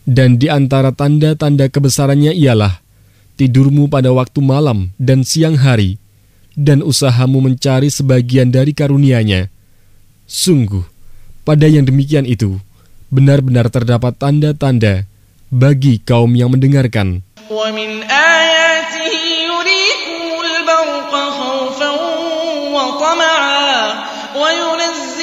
Dan di antara tanda-tanda kebesarannya ialah tidurmu pada waktu malam dan siang hari, dan usahamu mencari sebagian dari karunia-Nya. Sungguh, pada yang demikian itu, benar-benar terdapat tanda-tanda bagi kaum yang mendengarkan. وَمِنْ آيَاتِهِ يُرِيكُمُ الْبَرْقَ خَوْفًا وَطَمَعًا وَيُنَزِّلُ